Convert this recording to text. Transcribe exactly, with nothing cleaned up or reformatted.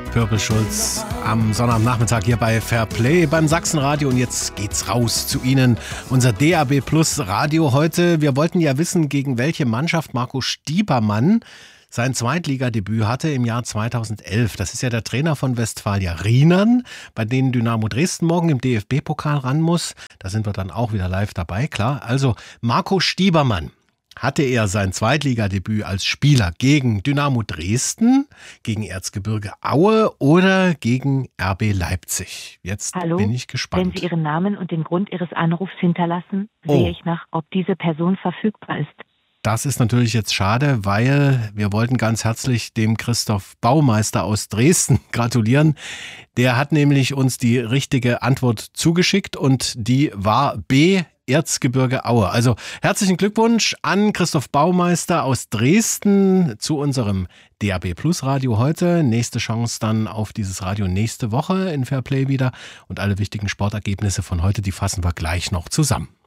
Purple Schulz am Sonnabendnachmittag hier bei Fairplay beim Sachsenradio. Und jetzt geht's raus zu Ihnen. Unser D A B Plus Radio heute. Wir wollten ja wissen, gegen welche Mannschaft Marco Stiebermann sein Zweitligadebüt hatte im Jahr zweitausendelf. Das ist ja der Trainer von Westfalia Rheinern, bei denen Dynamo Dresden morgen im D F B-Pokal ran muss. Da sind wir dann auch wieder live dabei, klar. Also Marco Stiebermann. Hatte er sein Zweitligadebüt als Spieler gegen Dynamo Dresden, gegen Erzgebirge Aue oder gegen R B Leipzig? Jetzt Hallo, bin ich gespannt. wenn Sie Ihren Namen und den Grund Ihres Anrufs hinterlassen, Oh. sehe ich nach, ob diese Person verfügbar ist. Das ist natürlich jetzt schade, weil wir wollten ganz herzlich dem Christoph Baumeister aus Dresden gratulieren. Der hat nämlich uns die richtige Antwort zugeschickt und die war B, Erzgebirge Aue. Also herzlichen Glückwunsch an Christoph Baumeister aus Dresden zu unserem D A B Plus Radio heute. Nächste Chance dann auf dieses Radio nächste Woche in Fairplay wieder. Und alle wichtigen Sportergebnisse von heute, die fassen wir gleich noch zusammen.